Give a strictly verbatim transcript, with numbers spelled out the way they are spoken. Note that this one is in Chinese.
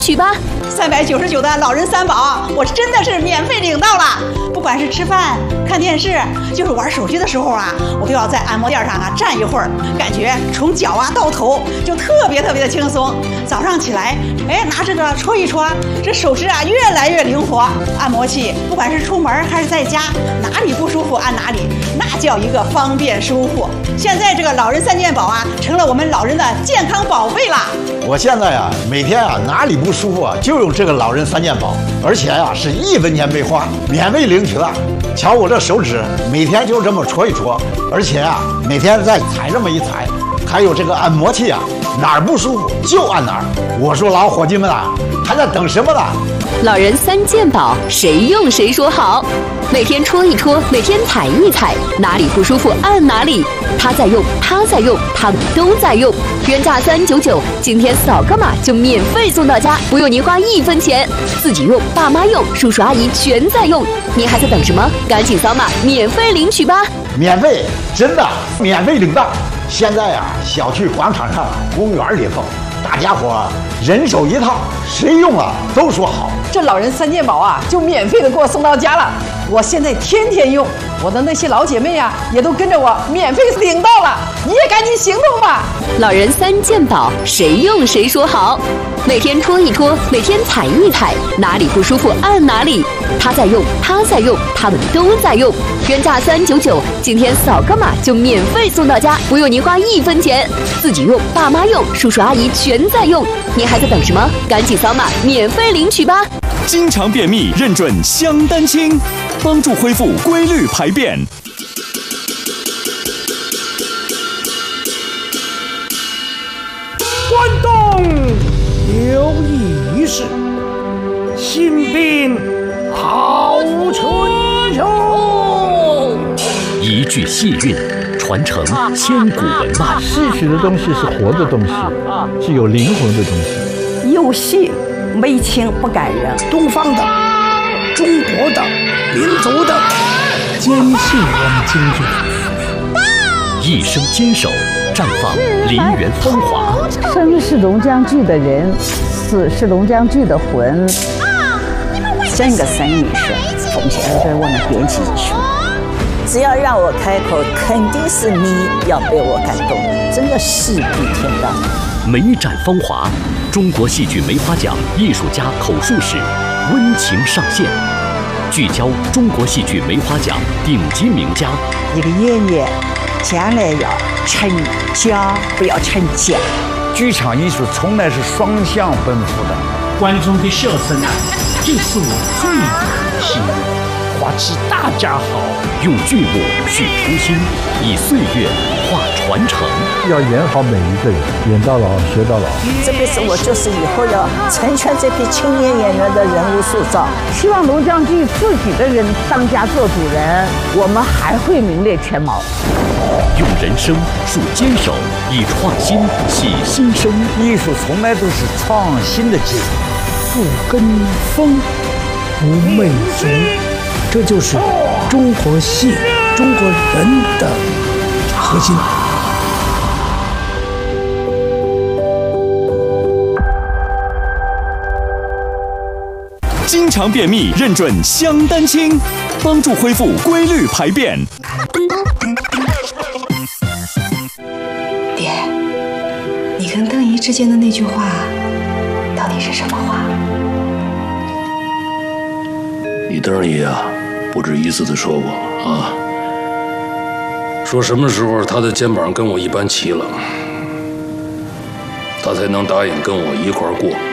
取吧。 三百九十九的老人三宝，我真的是免费领到了。不管是吃饭、看电视，就是玩手机的时候啊，我都要在按摩垫上啊站一会儿，感觉从脚啊到头就特别特别的轻松。早上起来，哎，拿这个搓一搓，这手指啊越来越灵活。按摩器，不管是出门还是在家，哪里不舒服按哪里，那叫一个方便舒服。现在这个老人三件宝啊，成了我们老人的健康宝贝啦。 我现在啊，每天啊哪里不舒服啊，就用这个老人三件宝，而且啊是一分钱没花，免费领取了。瞧我这手指，每天就这么搓一搓，而且啊每天再踩这么一踩，还有这个按摩器啊，哪儿不舒服就按哪儿。我说老伙计们啊，还在等什么呢？ 老人三件宝，谁用谁说好。每天搓一搓，每天踩一踩，哪里不舒服按哪里。他在用，他在用，他们都在用。原价三九九，今天扫个码就免费送到家，不用您花一分钱。自己用，爸妈用，叔叔阿姨全在用。您还在等什么？赶紧扫码免费领取吧！ 免费，真的免费领到。现在啊，小区广场上、公园里头，大家伙人手一套，谁用了都说好。 这老人三件宝啊，就免费的给我送到家了。我现在天天用，我的那些老姐妹呀、啊，也都跟着我免费领到了。你也赶紧行动吧！ 老人三件宝，谁用谁说好。每天搓一搓，每天踩一踩，哪里不舒服按哪里。他在用，他在用，他们都在用。原价三九九，今天扫个码就免费送到家，不用您花一分钱。自己用，爸妈用，叔叔阿姨全在用。您还在等什么？赶紧扫码免费领取吧！ 经常便秘，认准香丹清，帮助恢复规律排便。 关东有义士，新兵好春秋。 一句戏韵，传承千古文脉。 戏曲的东西是活的东西，是有灵魂的东西。 有戏没情不感人。 东方的、中国的、民族的，坚信我们京剧。 一生坚守，绽放梨园风华。 生是龙江剧的人，死是龙江剧的魂。 整个生意是奉献给我们编辑艺术。只要让我开口，肯定是你要被我感动，真的戏比天大。 梅展风华，中国戏剧梅花奖艺术家口述史温情上线，聚焦中国戏剧梅花奖顶级名家。 一个演员将来要成家，不要成家。 剧场艺术从来是双向奔赴的， 观众的笑声啊，就是我最大的希望。花期大家好， 用剧目续初心，以岁月画传承。 要演好每一个人，演到老学到老。 这辈子我就是以后要成全这批青年演员的人物塑造。 希望龙江剧自己的人当家做主人，我们还会名列前茅。 用人生树坚守，以创新洗新生。 艺术从来都是创新的结果， 不跟风，不媚俗。这就是中国戏、中国人的核心。 经常便秘，认准香丹清，帮助恢复规律排便。 爹，你跟邓姨之间的那句话，到底是什么话？ 你邓姨啊，不止一次的说过啊，说什么时候她的肩膀跟我一般齐了，她才能答应跟我一块儿过。